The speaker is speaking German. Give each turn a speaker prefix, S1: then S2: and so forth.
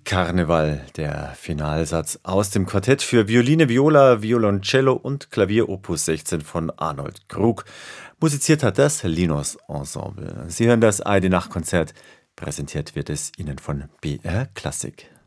S1: Karneval, der Finalsatz aus dem Quartett für Violine, Viola, Violoncello und Klavier Opus 16 von Arnold Krug. Musiziert hat das Linos Ensemble. Sie hören das ARD Nachtkonzert. Präsentiert wird es Ihnen von BR Klassik.